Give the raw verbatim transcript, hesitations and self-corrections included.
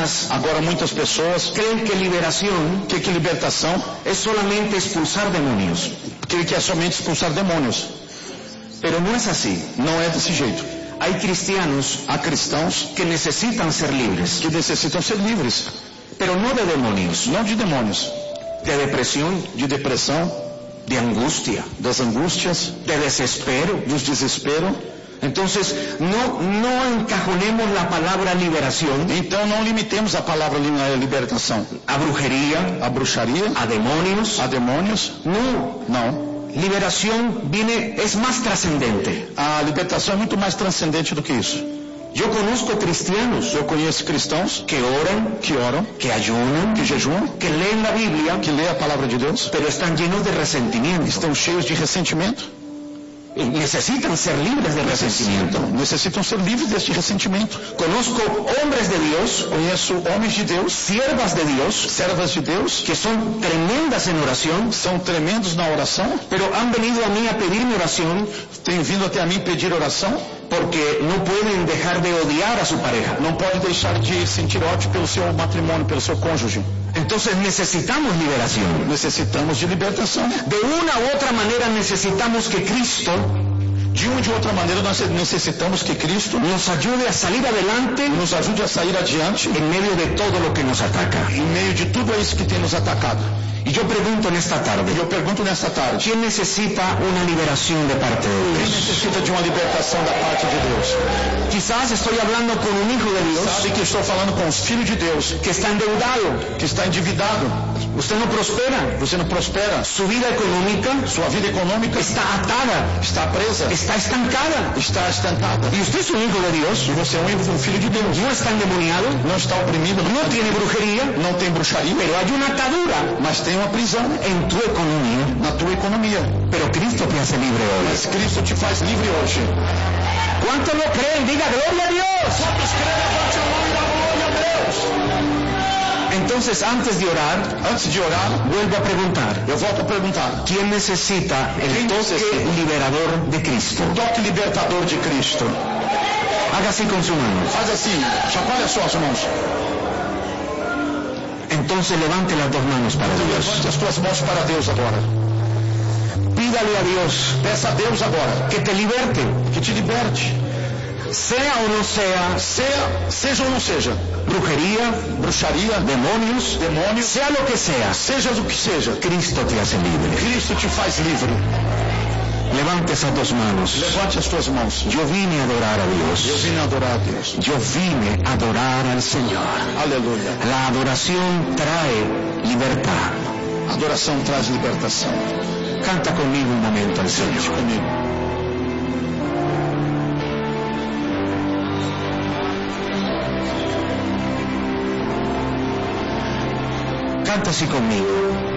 personas Agora muitas pessoas creen que liberación que que libertação es solamente expulsar demonios. creem que é somente expulsar demônios. Pero no es así. Não é desse jeito. Hay cristianos Há cristãos que necesitan ser libres, que necessitam ser livres, pero no de demonios, não de demônios, de depresión, de depressão, de angustia, das angústias, de desespero. dos desespero. Entonces, no, no encajonemos la palabra liberación Então não limitemos a palavra li- a libertação a brujería, a bruxaria, a demonios. a demônios. No, Não. liberación viene, es más trascendente. A libertação é muito mais transcendente do que isso. Yo conozco cristianos Eu conheço cristãos que oran, que oram, que ayunan, que jejuam, que leen la Biblia, que lê a palavra de Deus, pero están llenos de resentimiento. estão cheios de ressentimento. Y necesitan ser libres de resentimiento. Necessitam, necessitam ser livres deste ressentimento. Conozco hombres de Dios, Conheço homens de Deus, siervas de Dios, servas de Deus, que son tremendas en oración, são tremendos na oração, pero han venido a mí a pedirme oración têm vindo até a mim pedir oração, porque no pueden dejar de odiar a su pareja. não pode deixar de sentir ódio pelo seu matrimônio, pelo seu cônjuge. Entonces necesitamos liberación. Necessitamos de libertação. De una u otra manera necesitamos que Cristo De uma ou de outra maneira nós necessitamos que Cristo nos ayude a salir adelante nos ajude a sair adiante en medio de todo lo que nos ataca. em meio de tudo isso que tem nos atacado. Y yo pregunto en esta tarde, E eu pergunto nesta tarde, ¿quién necesita una liberación de parte de quem Dios? necessita de uma libertação da parte de Deus? Quizás estoy hablando con un hijo de Dios Sabe que estou falando com os filhos de Deus, que está endeudado, que está endividado, usted no prospera, você não prospera, su vida económica sua vida econômica está atada, está presa, está estancada. está estancada. Y usted es un hijo de Dios, E você é um um filho de Deus, no está endemoniado, não está oprimido, no não, tiene brujería, não tem bruxaria, pero hay una atadura mas tem uma prisão en tu economía. na tua economia. Pero Cristo te hace libre hoy. Mas Cristo te faz livre hoje. ¿Cuántos lo creen? Diga gloria a Dios. Quantos creem, levante a mão e dá glória a Deus. Entonces, antes de orar, Antes de orar, vuelvo a preguntar, eu volto a perguntar: ¿quién necesita el ¿Quién toque necesita? liberador de Cristo? toque libertador de Cristo. Haga así con su mano. Faz assim, chacoalha as suas mãos. Entonces levante las dos manos para Dios. Levante as tuas mãos para Deus agora. Pídale a Dios Peça a Deus agora que te liberte, que te liberte. sea o no sea Seja, seja ou não seja, brujería, bruxaria, demonios, demônios, sea lo que sea, seja o que seja, Cristo te hace libre. Cristo te faz livre. Levante esas dos manos. Levante as tuas mãos. Yo vine a adorar a Eu Dios. vim adorar a Deus. Yo vine a adorar al Señor. Aleluia. La adoración trae libertad. Adoração traz libertação. Canta conmigo un momento al Cante Señor. comigo. Canta así conmigo.